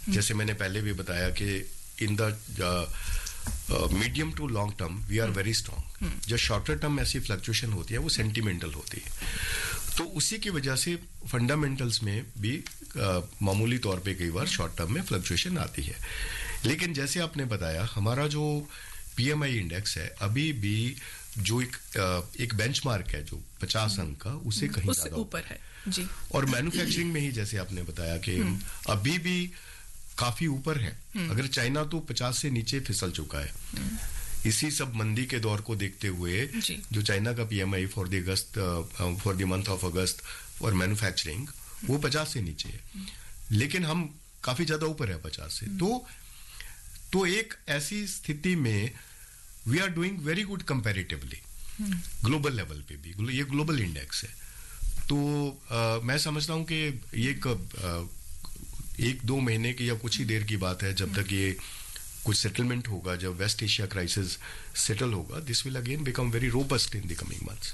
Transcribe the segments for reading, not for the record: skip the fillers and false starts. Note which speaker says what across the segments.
Speaker 1: जैसे मैंने पहले भी बताया कि in the medium to long term we are very strong. जो शॉर्टर टर्म ऐसी फ्लक्चुएशन होती है वो सेंटिमेंटल होती है, तो उसी की वजह से फंडामेंटल्स में भी मामूली तौर पे कई बार शॉर्ट टर्म में फ्लक्चुएशन आती है. लेकिन जैसे आपने बताया हमारा जो PMI इंडेक्स है अभी भी जो एक बेंचमार्क है जो 50 अंक का उससे कहीं ज्यादा
Speaker 2: ऊपर है जी.
Speaker 1: और मैन्युफैक्चरिंग में ही जैसे आपने बताया कि अभी भी काफी ऊपर है. अगर चाइना तो 50 से नीचे फिसल चुका है. इसी सब मंदी के दौर को देखते हुए जो चाइना का PMI for the month of August for manufacturing वो 50 से नीचे है, लेकिन हम काफी ज्यादा ऊपर है 50 से. तो एक ऐसी स्थिति में we are doing very good comparatively global level पे भी. ये ग्लोबल इंडेक्स है, तो मैं समझता हूं कि ये एक दो महीने की या कुछ ही देर की बात है जब तक ये कुछ सेटलमेंट होगा. जब वेस्ट एशिया क्राइसिस सेटल होगा this will again become very robust in the coming months.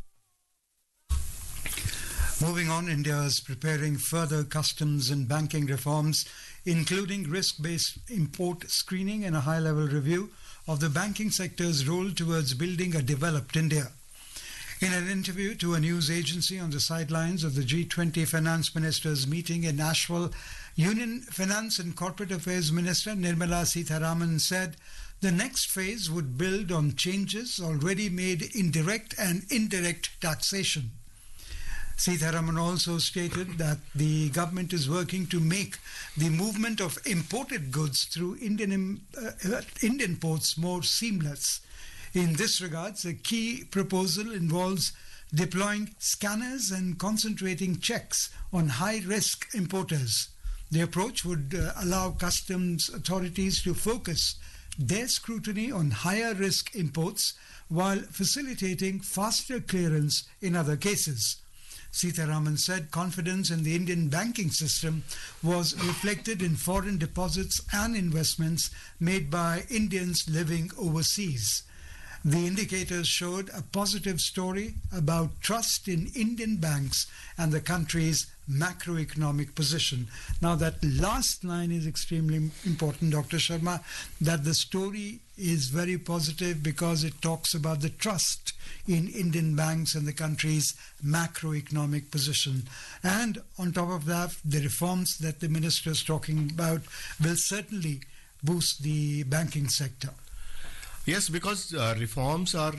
Speaker 3: Moving on, India is preparing further customs and banking reforms, including risk-based import screening and a high-level review of the banking sector's role towards building a developed India. In an interview to a news agency on the sidelines of the G20 finance ministers meeting in Nashville, Union Finance and Corporate Affairs Minister Nirmala Sitharaman said the next phase would build on changes already made in direct and indirect taxation. Sitharaman also stated that the government is working to make the movement of imported goods through Indian ports more seamless. In this regard, a key proposal involves deploying scanners and concentrating checks on high-risk importers. The approach would allow customs authorities to focus their scrutiny on higher-risk imports while facilitating faster clearance in other cases. Sitharaman said confidence in the Indian banking system was reflected in foreign deposits and investments made by Indians living overseas. The indicators showed a positive story about trust in Indian banks and the country's macroeconomic position. Now that last line is extremely important, Dr. Sharma, that the story is very positive because it talks about the trust in Indian banks and the country's macroeconomic position. And on top of that, the reforms that the minister is talking about will certainly boost the banking sector.
Speaker 1: Yes, because reforms are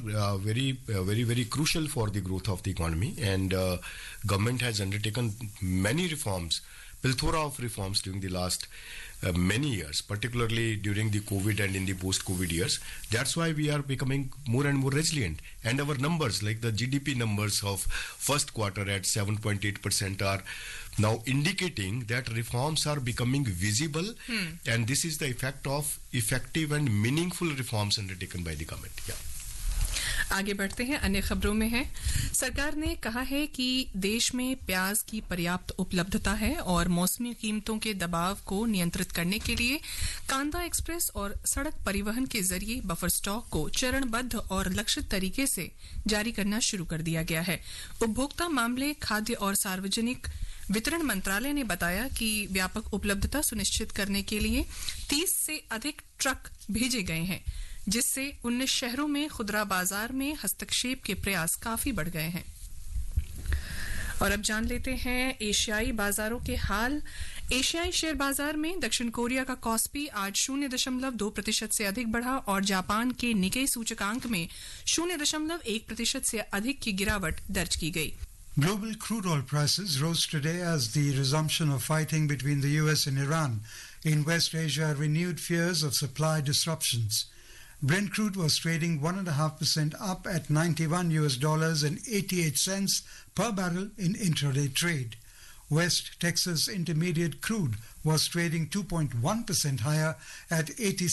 Speaker 1: very crucial for the growth of the economy, and government has undertaken many reforms, plethora of reforms during the last many years, particularly during the COVID and in the post-COVID years. That's why we are becoming more and more resilient, and our numbers, like the GDP numbers of first quarter at 7.8% are now indicating that reforms are becoming visible, and this is the effect of effective and meaningful reforms undertaken by the government. Yeah.
Speaker 2: आगे बढ़ते हैं. अन्य खबरों में है, सरकार ने कहा है कि देश में प्याज की पर्याप्त उपलब्धता है और मौसमी कीमतों के दबाव को नियंत्रित करने के लिए कांदा एक्सप्रेस और सड़क परिवहन के जरिए बफर स्टॉक को चरणबद्ध और लक्षित तरीके से जारी करना शुरू कर दिया गया है. उपभोक्ता मामले, खाद्य और सार्वजनिक वितरण मंत्रालय ने बताया कि व्यापक उपलब्धता सुनिश्चित करने के लिए 30 से अधिक ट्रक भेजे गए हैं, जिससे 19 शहरों में खुदरा बाजार में हस्तक्षेप के प्रयास काफी बढ़ गए हैं. और अब जान लेते हैं एशियाई बाजारों के हाल. एशियाई शेयर बाजार में दक्षिण कोरिया का कॉस्पी आज 0.2% से अधिक बढ़ा और जापान के निकेई सूचकांक में 0.1% से अधिक की गिरावट दर्ज की गई.
Speaker 3: Global crude oil prices rose today as the resumption of fighting between the US and Iran in West Asia renewed fears of supply disruptions. Brent crude was trading 1.5% up at $91.88 per barrel in intraday trade. West Texas Intermediate crude was trading 2.1% higher at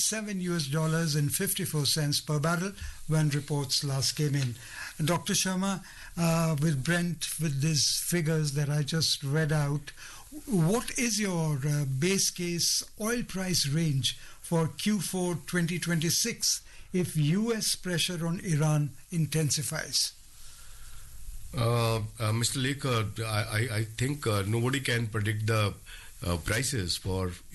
Speaker 3: $87.54 per barrel when reports last came in. Dr. Sharma, with Brent, with these figures that I just read out, what is your base case oil price range for Q4 2026 if US pressure on Iran intensifies?
Speaker 1: Mr. Lake, I think nobody can predict the prices for